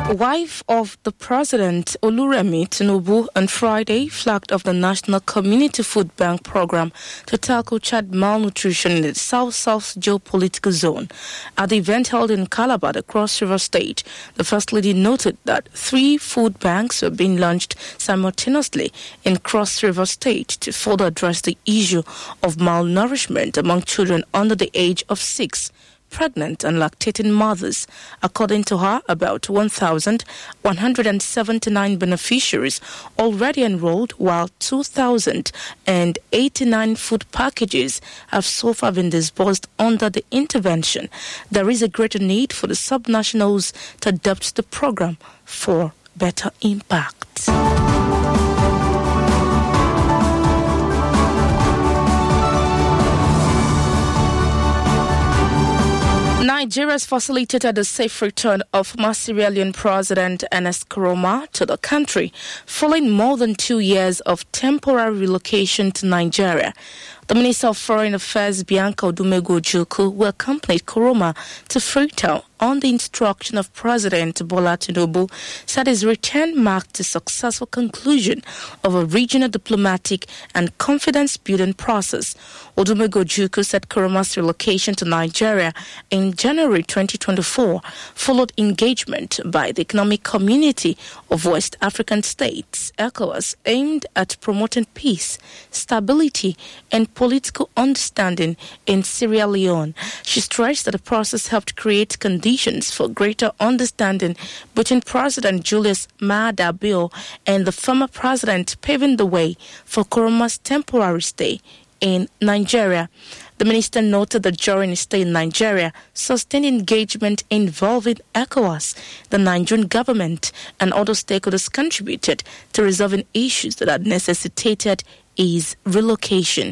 Wife of the President, Oluremi Tinubu, on Friday flagged off the National Community Food Bank program to tackle child malnutrition in the South-South geopolitical zone. At the event held in Calabar, the Cross River State, the First Lady noted that 3 food banks were being launched simultaneously in Cross River State to further address the issue of malnourishment among children under the age of 6. Pregnant and lactating mothers. According to her, about 1,179 beneficiaries already enrolled, while 2,089 food packages have so far been disbursed under the intervention. There is a greater need for the subnationals to adopt the program for better impact. Nigeria has facilitated the safe return of former Sierra Leone President Ernest Koroma to the country following more than 2 years of temporary relocation to Nigeria. The Minister of Foreign Affairs, Bianca Odumegwu Ojukwu, who accompanied Koroma to Freetown on the instruction of President Bola Tinubu, said his return marked the successful conclusion of a regional diplomatic and confidence-building process. Odumegwu Ojukwu said Koroma's relocation to Nigeria in January 2024 followed engagement by the Economic Community of West African States, ECOWAS, aimed at promoting peace, stability, and political understanding in Sierra Leone. She stressed that the process helped create conditions for greater understanding between President Julius Maada Bio and the former president, paving the way for Koroma's temporary stay in Nigeria. The minister noted that during his stay in Nigeria, sustained engagement involving ECOWAS, the Nigerian government, and other stakeholders contributed to resolving issues that had necessitated his relocation.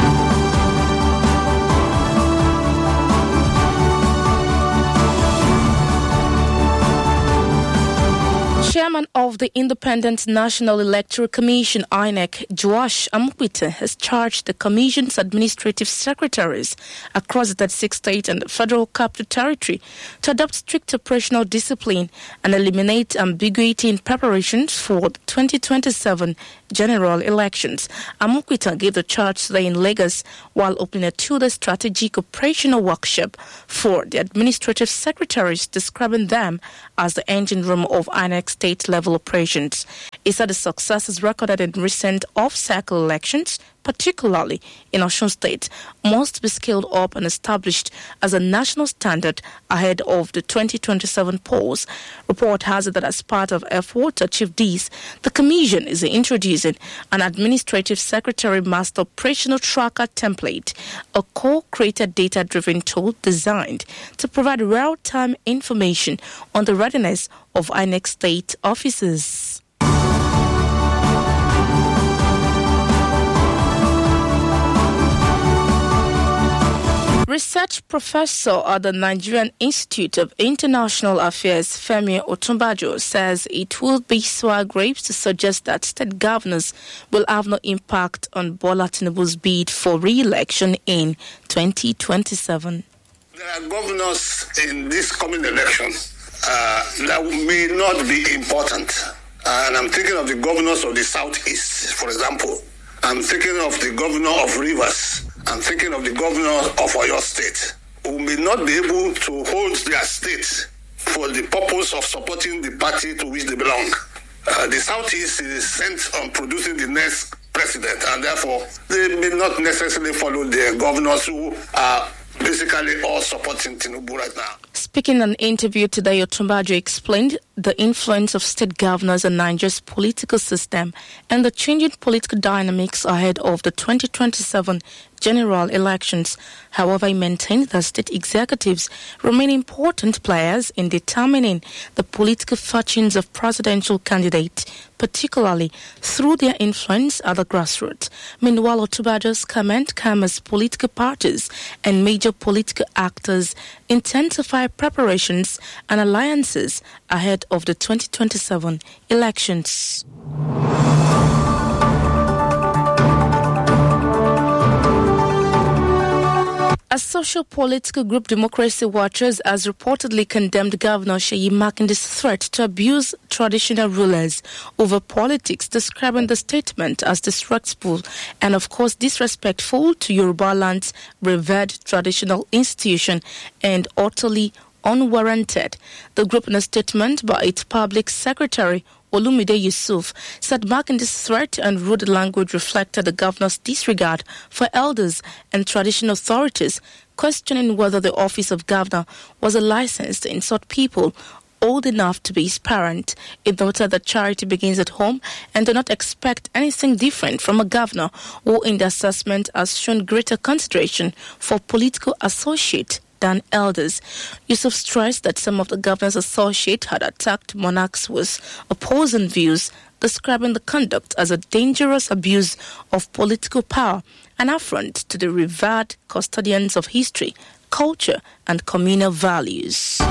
Chairman of the Independent National Electoral Commission, INEC, Joash Amukwita, has charged the Commission's administrative secretaries across the 36 state and federal capital territory to adopt strict operational discipline and eliminate ambiguity in preparations for the 2027 general elections. Amukwita gave the charge today in Lagos while opening a 2-day strategic operational workshop for the administrative secretaries, describing them as the engine room of INEC state-level operations. He said the successes recorded in recent off-cycle elections, particularly in Osun State, must be scaled up and established as a national standard ahead of the 2027 polls. Report has it that as part of effort to achieve this, the Commission is introducing an Administrative Secretary Master Operational Tracker template, a co-created data-driven tool designed to provide real-time information on the readiness of INEC state offices. Research professor at the Nigerian Institute of International Affairs, Femi Otunbajo, says it will be sour grapes to suggest that state governors will have no impact on Bola Tinubu's bid for re-election in 2027. There are governors in this coming election that may not be important. And I'm thinking of the governors of the Southeast, for example. I'm thinking of the governor of Rivers. I'm thinking of the governor of Oyo State, who may not be able to hold their state for the purpose of supporting the party to which they belong. The Southeast is sent on producing the next president, and therefore they may not necessarily follow the governors who are basically all supporting Tinubu right now. Speaking in an interview today, Otunbajo explained the influence of state governors on Nigeria's political system and the changing political dynamics ahead of the 2027 general elections. However, he maintained that state executives remain important players in determining the political fortunes of presidential candidates, particularly through their influence at the grassroots. Meanwhile, Otunbajo's comment came as political parties and major political actors intensify preparations and alliances ahead of the 2027 elections. A socio-political group, Democracy Watchers, has reportedly condemned Governor Seyi Makinde's threat to abuse traditional rulers over politics, describing the statement as disrespectful and, of course, disrespectful to Yoruba land's revered traditional institution and utterly unwarranted. The group, in a statement by its public secretary, Olumide Yusuf, said Makinde's threat and rude language reflected the governor's disregard for elders and traditional authorities, questioning whether the office of governor was a license to insult people old enough to be his parent. It noted that charity begins at home and do not expect anything different from a governor who, in the assessment, has shown greater consideration for political associates than elders. Yusuf stressed that some of the governor's associates had attacked monarchs with opposing views, describing the conduct as a dangerous abuse of political power, an affront to the revered custodians of history, culture, and communal values.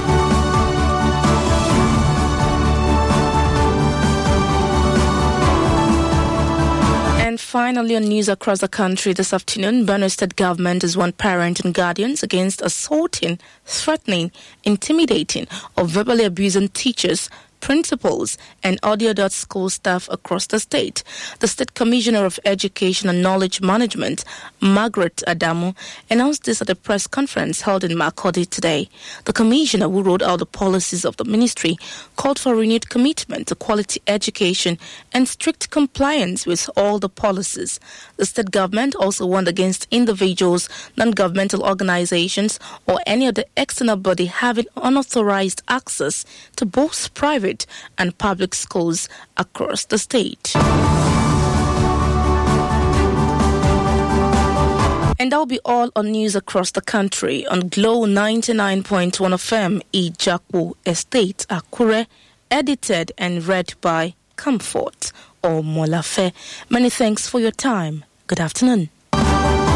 And finally, on news across the country this afternoon, Benue State government has warned parents and guardians against assaulting, threatening, intimidating, or verbally abusing teachers, principals, and audio school staff across the state. The State Commissioner of Education and Knowledge Management, Margaret Adamu, announced this at a press conference held in Makurdi today. The Commissioner, who wrote out the policies of the ministry, called for renewed commitment to quality education and strict compliance with all the policies. The state government also warned against individuals, non-governmental organizations, or any other external body having unauthorized access to both private and public schools across the state. And that'll be all on news across the country on Glow 99.1 FM, Ijaku Estate, Akure, edited and read by Comfort or Molafe. Many thanks for your time. Good afternoon.